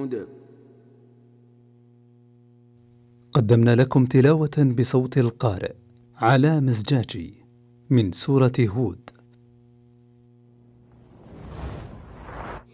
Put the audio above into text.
ثمود. قدمنا لكم تلاوة بصوت القارئ علاء مزجاجي من سورة هود.